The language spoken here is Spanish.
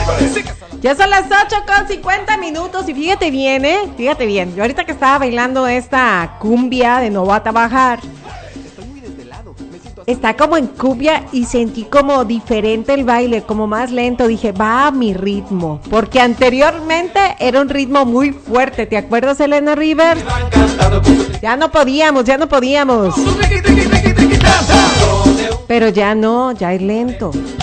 Ya son las 8:50 y fíjate bien, yo ahorita que estaba bailando esta cumbia de No Va a Trabajar, está como en cumbia y sentí como diferente el baile, como más lento, dije, va a mi ritmo, porque anteriormente era un ritmo muy fuerte, ¿te acuerdas, Elena Rivers? Ya no podíamos, pero ya no, ya es lento.